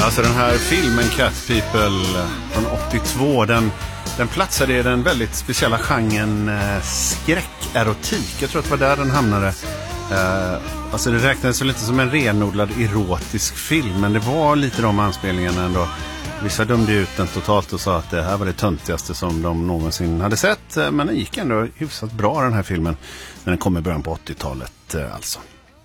Alltså den här filmen Cat People från 82, den platsade i den väldigt speciella genren skräckerotik. Jag tror att det var där den hamnade. Alltså det räknades väl inte som en renodlad erotisk film, men det var lite de anspelningarna ändå. Vissa dömde ut den totalt och sa att det här var det töntigaste som de någonsin hade sett. Men den gick ändå hyfsat bra, den här filmen. Men den kom i början på 80-talet alltså.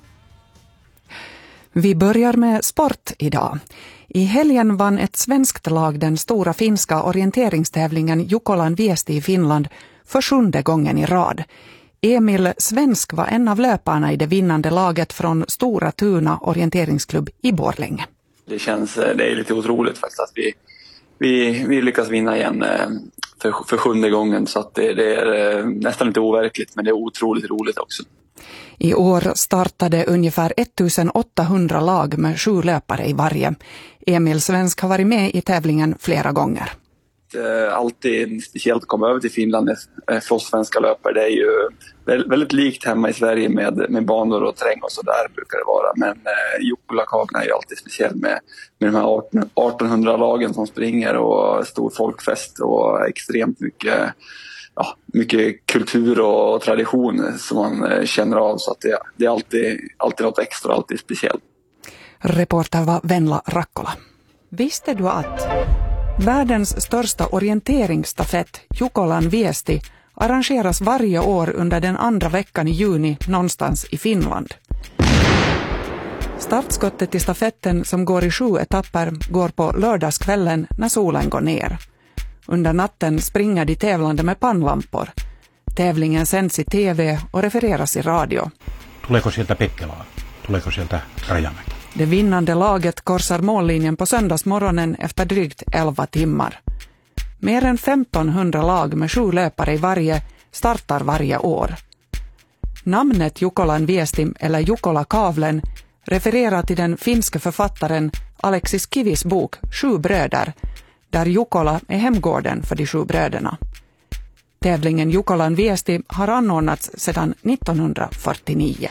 Vi börjar med sport idag. I helgen vann ett svenskt lag den stora finska orienteringstävlingen Jukolan Viesti i Finland för 7:e gången i rad. Emil Svensk var en av löparna i det vinnande laget från Stora Tuna orienteringsklubb i Borlänge. Det är lite otroligt faktiskt att vi lyckas vinna igen för 7:e gången, så att det är nästan lite overkligt, men det är otroligt roligt också. I år startade ungefär 1800 lag med 7 löpare i varje. Emil Svensk har varit med i tävlingen flera gånger. Alltid speciellt att komma över till Finland för oss svenska löpare. Det är ju väldigt likt hemma i Sverige med banor och terräng och så där brukar det vara. Men Jukkolakagen är ju alltid speciell med de här 1800-lagen som springer och stor folkfest och extremt mycket kultur och tradition som man känner av, så att det är alltid något extra, alltid speciellt. Reporter var Venla Rakkola. Visste du att världens största orienteringsstafett Jukolan Viesti arrangeras varje år under den andra veckan i juni någonstans i Finland? Startskottet i stafetten, som går i 7 etapper, går på lördagskvällen när solen går ner. Under natten springer de tävlande med pannlampor. Tävlingen sänds i tv och refereras i radio. Tuleeko sieltä Pekkelaa? Tuleeko sieltä Rajamäki? Det vinnande laget korsar mållinjen på söndagsmorgonen efter drygt 11 timmar. Mer än 1500 lag med 7 löpare i varje startar varje år. Namnet Jukolan Viesti eller Jukkolakavlen refererar till den finska författaren Aleksis Kivis bok 7 bröder, där Jukola är hemgården för de 7 bröderna. Tävlingen Jukolan Viesti har anordnats sedan 1949.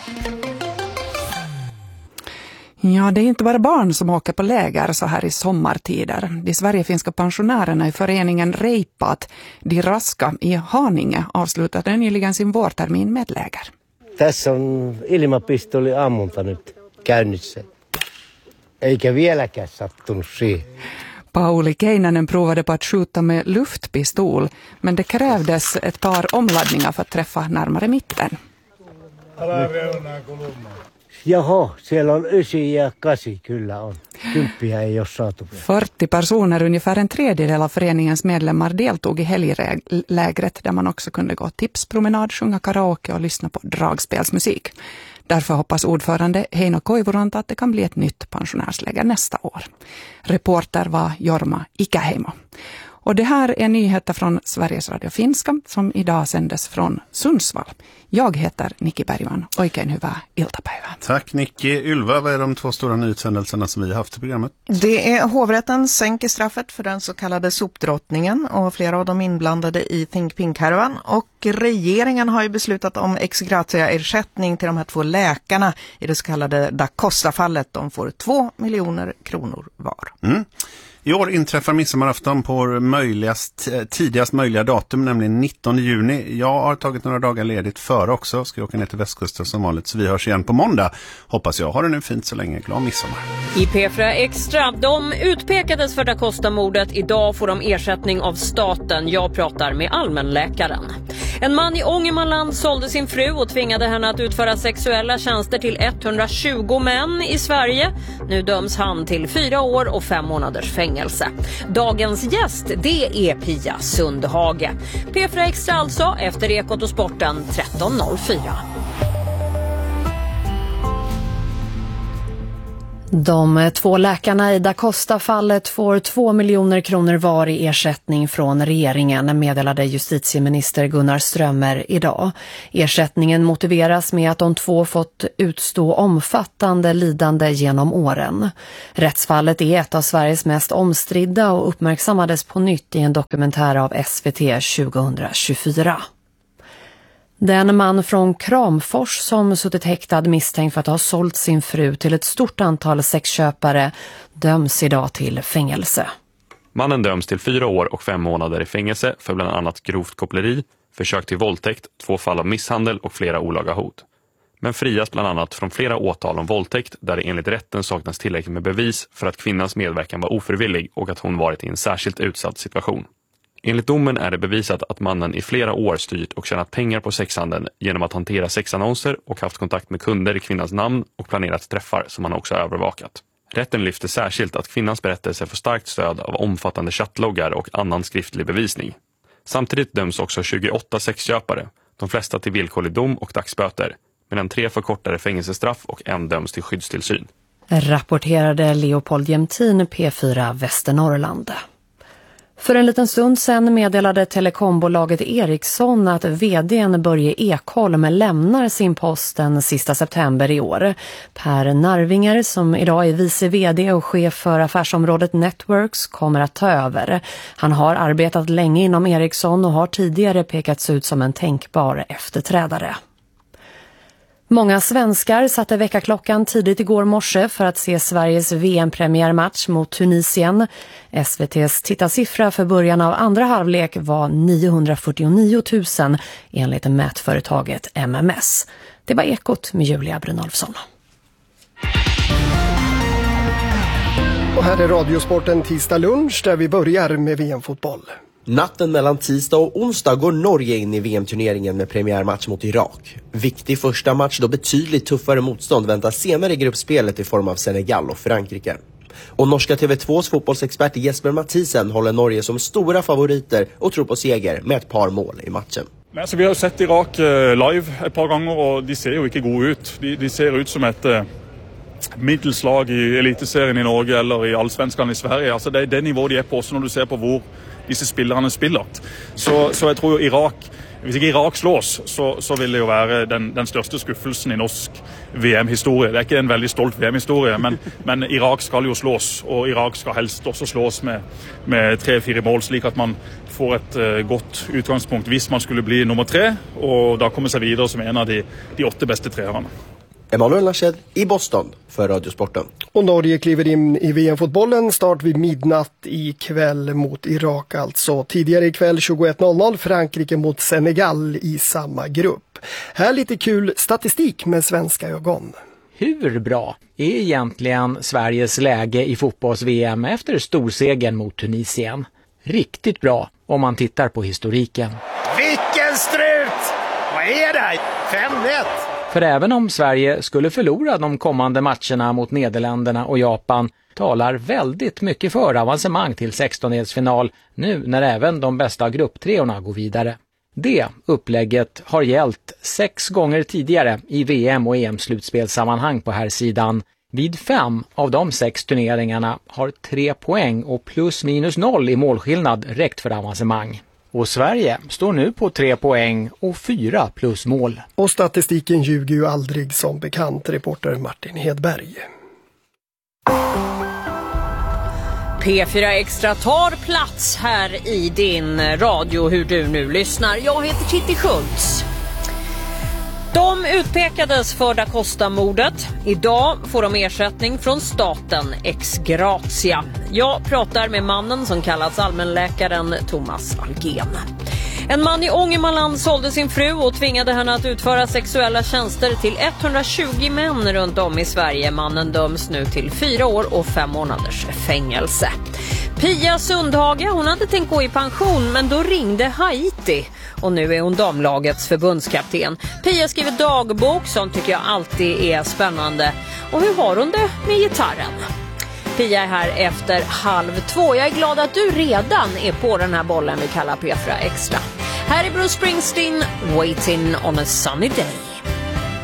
Ja, det är inte bara barn som åker på läger så här i sommartider. De sverigefinska pensionärerna i föreningen Reipat, de raska i Haninge, avslutade nyligen sin vårtermin med läger. Tässä on ilmapistoli ammunta nyt käynnissä. Eikä vieläkään sattunut siihen. Pauli Keinänen provade på att skjuta med luftpistol, men det krävdes ett par omladdningar för att träffa närmare mitten. Jaha, siellä on 9 ja 8 kyllä on. 10 ei ole saatu. 40 personer, ungefär en tredjedel av föreningens medlemmar, deltog i helglägret där man också kunde gå tipspromenad, sjunga karaoke och lyssna på dragspelsmusik. Därför hoppas ordförande Heino Koivuranta att det kan bli ett nytt pensionärsläger nästa år. Reporter var Jorma Ikäheimo. Och det här är nyheter från Sveriges Radio Finska som idag sändes från Sundsvall. Jag heter Nikki Bergman. Oikein hyvää iltapäivää. Tack Nikki. Ylva, vad är de 2 stora nyhetshändelserna som vi har haft i programmet? Det är hovrätten sänker straffet för den så kallade sopdrottningen och flera av de inblandade i Think Pink-härvan. Och regeringen har ju beslutat om ex gratia-ersättning till de här 2 läkarna i det så kallade Da Costa-fallet. De får 2 miljoner kronor var. Mm. I år inträffar midsommarafton på tidigast möjliga datum, nämligen 19 juni. Jag har tagit några dagar ledigt före också. Ska åka ner till västkusten som vanligt, så vi hörs igen på måndag. Hoppas jag. Ha det nu fint så länge. Glad midsommar. I P4 Extra, de utpekades för Da Costa-mordet. Idag får de ersättning av staten. Jag pratar med allmänläkaren. En man i Ångermanland sålde sin fru och tvingade henne att utföra sexuella tjänster till 120 män i Sverige. Nu döms han till 4 år och 5 månaders fängelse. Dagens gäst, det är Pia Sundhage. P4 Extra alltså, efter Ekot och Sporten 13.04. De 2 läkarna i Da Costa-fallet får 2 miljoner kronor var i ersättning från regeringen, meddelade justitieminister Gunnar Strömmer idag. Ersättningen motiveras med att de 2 fått utstå omfattande lidande genom åren. Rättsfallet är ett av Sveriges mest omstridda och uppmärksammades på nytt i en dokumentär av SVT 2024. Den man från Kramfors som suttit häktad misstänkt för att ha sålt sin fru till ett stort antal sexköpare döms idag till fängelse. Mannen döms till 4 år och 5 månader i fängelse för bland annat grovt koppleri, försök till våldtäkt, 2 fall av misshandel och flera olaga hot. Men frias bland annat från flera åtal om våldtäkt där det enligt rätten saknas tillräckligt med bevis för att kvinnans medverkan var ofrivillig och att hon varit i en särskilt utsatt situation. Enligt domen är det bevisat att mannen i flera år styrt och tjänat pengar på sexhandeln genom att hantera sexannonser och haft kontakt med kunder i kvinnans namn och planerat träffar som han också övervakat. Rätten lyfter särskilt att kvinnans berättelse får starkt stöd av omfattande chattloggar och annan skriftlig bevisning. Samtidigt döms också 28 sexköpare, de flesta till villkorlig dom och dagsböter, medan 3 får kortare fängelsestraff och 1 döms till skyddstillsyn. Rapporterade Leopold Jämtin, P4 Västernorrland. För en liten stund sedan meddelade telekombolaget Ericsson att vd:n Börje Ekholm lämnar sin post den sista september i år. Per Narvinger, som idag är vice vd och chef för affärsområdet Networks, kommer att ta över. Han har arbetat länge inom Ericsson och har tidigare pekats ut som en tänkbar efterträdare. Många svenskar satte väckarklockan tidigt igår morse för att se Sveriges VM-premiärmatch mot Tunisien. SVT:s tittarsiffra för början av andra halvlek var 949 000 enligt mätföretaget MMS. Det var Ekot med Julia Brynolfsson. Och här är Radiosporten tisdag lunch där vi börjar med VM-fotboll. Natten mellan tisdag och onsdag går Norge in i VM-turneringen med premiärmatch mot Irak. Viktig första match då betydligt tuffare motstånd väntar senare i gruppspelet i form av Senegal och Frankrike. Och norska TV2s fotbollsexpert Jesper Mathisen håller Norge som stora favoriter och tror på seger med ett par mål i matchen. Så vi har sett Irak live ett par gånger och de ser ju inte god ut. De ser ut som ett middelslag i eliteserien i Norge eller i allsvenskan i Sverige. Alltså det är det nivå de är på också när du ser på hvor disse spillerne spiller. Så jeg tror jo hvis ikke Irak slås, så vil det jo være den største skuffelsen i norsk VM-historie. Det er ikke en veldig stolt VM-historie, men Irak skal jo slås, og Irak skal helst også slås med 3-4 mål, slik at man får et godt utgangspunkt hvis man skulle bli nummer 3, og da kommer seg videre som en av de 8 beste treerne. Emanuel Nashed i Boston för Radiosporten. Och Norge kliver in i VM-fotbollen start vid midnatt i kväll mot Irak alltså. Tidigare ikväll 21.00 Frankrike mot Senegal i samma grupp. Här lite kul statistik med svenska ögon. Hur bra är egentligen Sveriges läge i fotbolls-VM efter storsegern mot Tunisien? Riktigt bra om man tittar på historiken. Vilken strut! Vad är det? 5-1! För även om Sverige skulle förlora de kommande matcherna mot Nederländerna och Japan talar väldigt mycket för avancemang till 16-delsfinal nu när även de bästa grupptreorna går vidare. Det upplägget har gällt 6 gånger tidigare i VM- och EM-slutspelssammanhang på här sidan. Vid 5 av de 6 turneringarna har 3 poäng och +-0 i målskillnad räckt för avancemang. Och Sverige står nu på 3 poäng och 4 plus mål. Och statistiken ljuger ju aldrig som bekant, reporter Martin Hedberg. P4 Extra tar plats här i din radio hur du nu lyssnar. Jag heter Titti Schultz. De utpekades för Da Costa-mordet. Idag får de ersättning från staten ex gratia. Jag pratar med mannen som kallats allmänläkaren Thomas Algen. En man i Ångermanland sålde sin fru och tvingade henne att utföra sexuella tjänster till 120 män runt om i Sverige. Mannen döms nu till 4 år och 5 månaders fängelse. Pia Sundhage, hon hade tänkt gå i pension men då ringde Haiti och nu är hon damlagets förbundskapten. Pia skriver dagbok som tycker jag alltid är spännande. Och hur har hon det med gitarren? Pia är här efter 1:30. Jag är glad att du redan är på den här bollen vi kallar P4 Extra. Här är Bruce Springsteen, Waiting on a Sunny Day.